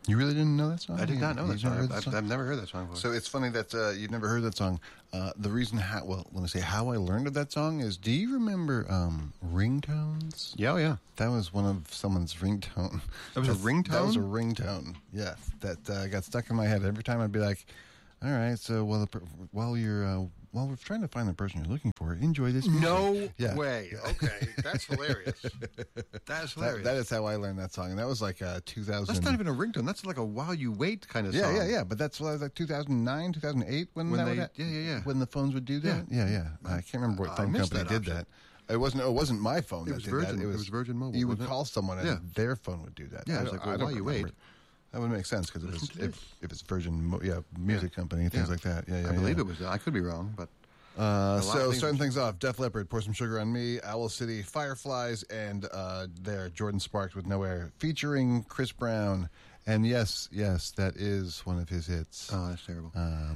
You really didn't know that song? I did not know that song. I've never heard that song before. So it's funny that you've never heard that song. The reason let me say how I learned of that song is, do you remember ringtones? Yeah. That was one of someone's ringtone. That was a ringtone? That was a ringtone, yes. That got stuck in my head. Every time I'd be like, all right, so while we're trying to find the person you're looking for, enjoy this music. No way. Okay, that's hilarious. That's hilarious. That is how I learned that song, and that was like 2000. That's not even a ringtone. That's like a while you wait kind of song. Yeah. But that's like 2009, 2008 when the phones would do that. Yeah. I can't remember what phone company did that. It wasn't my phone. It was Virgin. It was Virgin Mobile. You would call someone, and their phone would do that. Yeah, I was like, while you wait. That would make sense because if it's Virgin, music company, things like that. Yeah. I believe it was. I could be wrong, but. So starting things off, Def Leppard, Pour Some Sugar on Me, Owl City, Fireflies, and there, Jordan Sparks with Nowhere, featuring Chris Brown. And yes, that is one of his hits. Oh, that's terrible.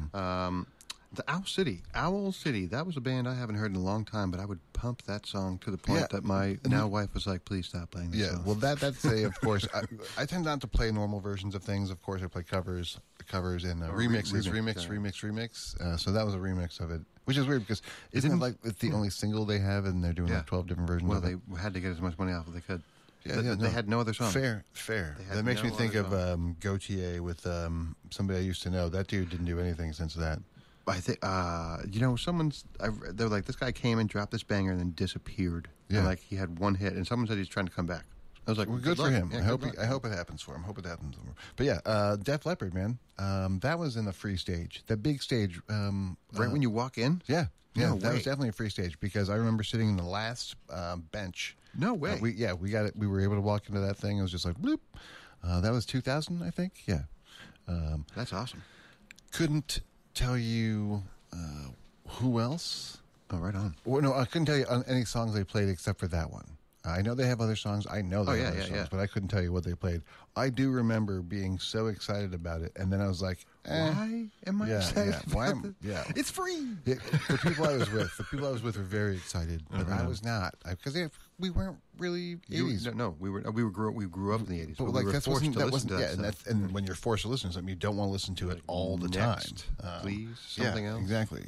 The Owl City, that was a band I haven't heard in a long time, but I would pump that song to the point that my now wife was like, please stop playing this song. Well, that's of course, I tend not to play normal versions of things. Of course, I play covers and remixes, remix. So that was a remix of it, which is weird because isn't it like it's the only single they have and they're doing like 12 different versions of it? Well, they had to get as much money off as they could. They had no other song. Fair. That makes me think of Gautier with somebody I used to know. That dude didn't do anything since that. I think, they're like, this guy came and dropped this banger and then disappeared. Yeah. And like, he had one hit, and someone said he's trying to come back. I was like, well, good for him. Yeah, I hope it happens for him. But yeah, Def Leppard, man. That was in the free stage. That big stage. Right when you walk in? Yeah. That was definitely a free stage because I remember sitting in the last bench. No way. We got it. We were able to walk into that thing. It was just like, bloop. That was 2000, I think. Yeah. That's awesome. Couldn't tell you who else. Oh, right on. Well, no, I couldn't tell you any songs they played except for that one. I know they have other songs. I know they have other songs, but I couldn't tell you what they played. I do remember being so excited about it, and then I was like, "Why am I excited? It's free." Yeah, the people I was with were very excited, but I was not because we weren't really 80s. No, we grew up in the 80s. But like that wasn't. And when you're forced to listen to something, you don't want to listen to it all the time. Please, something else. Exactly.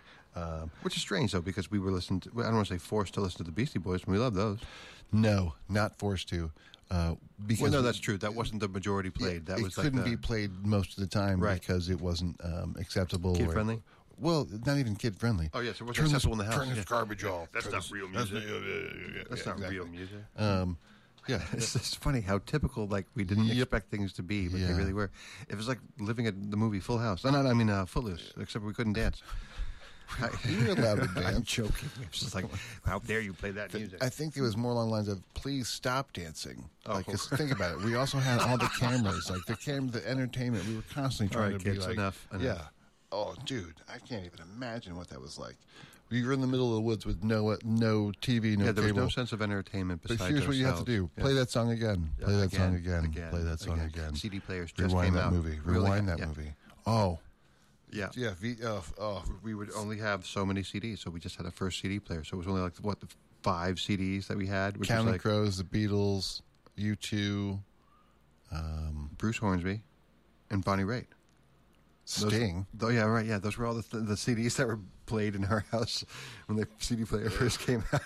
Which is strange, though, because we were listening to, I don't want to say forced to listen to the Beastie Boys, and we love those. No, not forced to. Because no, that's true. That wasn't the majority played. That was couldn't be played most of the time because it wasn't acceptable. Kid-friendly? Well, not even kid-friendly. Oh, yes, it wasn't acceptable in the house. Turn this garbage off. That's not real music. That's not real music. Yeah, it's funny how typical we didn't expect things to be, but they really were. It was like living at the movie Full House. Footloose, except we couldn't dance. You were allowed to dance. I'm joking. It was just like, how dare you play that music? I think it was more along the lines of, please stop dancing. Think about it. We also had all the cameras, the entertainment. We were constantly trying to be kids, enough. Yeah. Oh, dude, I can't even imagine what that was like. We were in the middle of the woods with no TV, no cable. There was no sense of entertainment besides But here's what you have to do. Play that song again. Play that song again. Play that song again. CD players just Rewind came out. Rewind that movie. Oh. Yeah. We would only have so many CDs, so we just had a first CD player. So it was only the 5 CDs that we had. Counting Crows, the Beatles, U2, Bruce Hornsby, and Bonnie Raitt. Sting. Those were all the CDs that were played in our house when the CD player first came out.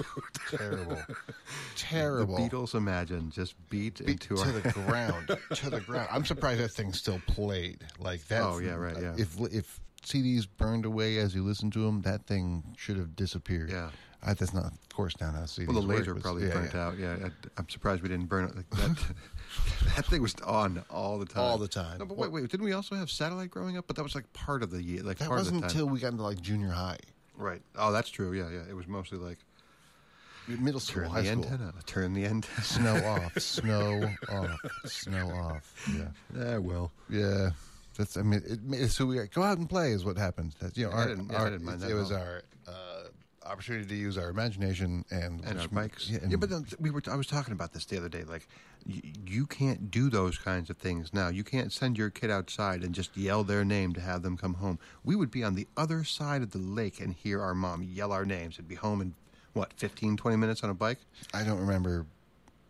Terrible. The Beatles, imagine, just beat into the ground. To the ground. I'm surprised that thing still played like that. Oh yeah, right. Yeah. If CDs burned away as you listened to them, that thing should have disappeared. Yeah. That's not, of course, not how CDs Well, the laser work, probably burnt out. Yeah, I'm surprised we didn't burn it like that. That thing was on all the time. All the time. No, but wait, didn't we also have satellite growing up? But that was part of the year. That wasn't until we got into junior high. Right. Oh, that's true. Yeah. It was mostly middle school, high school. Turn the antenna. Snow off. Snow off. Yeah. Well. Yeah. That's. So we go out and play is what happened. That I didn't mind that. It was our opportunity to use our imagination and our bikes. Yeah, but then I was talking about this the other day. You can't do those kinds of things now. You can't send your kid outside and just yell their name to have them come home. We would be on the other side of the lake and hear our mom yell our names and be home in 15, 20 minutes on a bike. I don't remember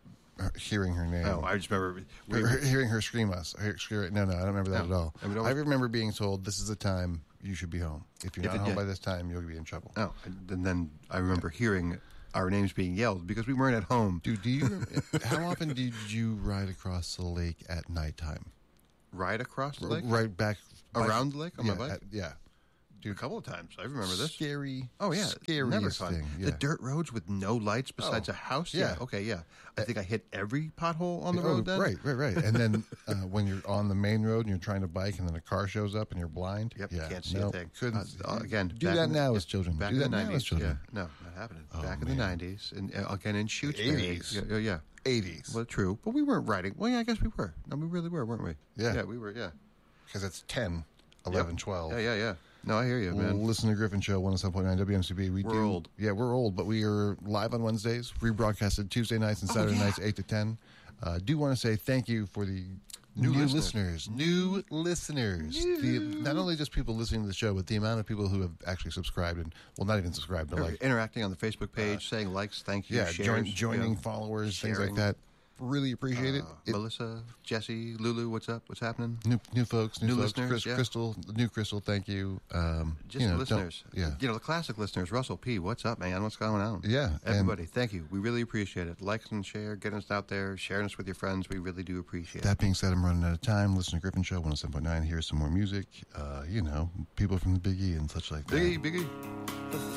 hearing her name. Oh, I just remember hearing her scream us. No, I don't remember that at all. I mean, I remember being told, this is the time you should be home. If you're not home by this time, you'll be in trouble. Oh, and then I remember hearing our names being yelled because we weren't at home. Dude, how often did you ride across the lake at nighttime? Ride across the lake? Right back. Around the lake on my bike? Yeah. Dude, a couple of times. I remember this. Scary. Oh, yeah. Scariest Never fun. thing. Yeah. The dirt roads with no lights besides a house? Yeah. Okay, yeah. I think I hit every pothole on the road then. Right. And then when you're on the main road and you're trying to bike and then a car shows up and you're blind. Yep, you can't see a thing. Couldn't. Again, do that now as children. Back do in that the now 90s. as children. Yeah. No, not happening. Back in the 90s. And again, in Shutesbury. 80s. Yeah. 80s. Well, true. But we weren't riding. Well, yeah, I guess we were. No, we really were, weren't we? Yeah. Yeah, we were, yeah. Because it's 10, 11, 12. Yeah. No, I hear you, man. Listen to Griffin Show, 107.9 WMCB. We're old. Yeah, we're old, but we are live on Wednesdays, rebroadcasted Tuesday nights and Saturday nights, 8 to 10. Do want to say thank you for the new listeners. New listeners. Not only just people listening to the show, but the amount of people who have actually subscribed and, well, not even subscribed, but like interacting on the Facebook page, saying likes, thank you, shares, joining followers, things like that. Really appreciate it. Melissa, Jesse, Lulu, what's up? What's happening? New folks, listeners, Crystal, new Crystal, thank you. Listeners. Yeah. The classic listeners. Russell P., what's up, man? What's going on? Yeah. Everybody, thank you. We really appreciate it. Like and share, getting us out there, sharing us with your friends. We really do appreciate it. That being said, I'm running out of time. Listen to Griffin Show, 107.9. Here's some more music. People from the Big E and such like that. Biggie.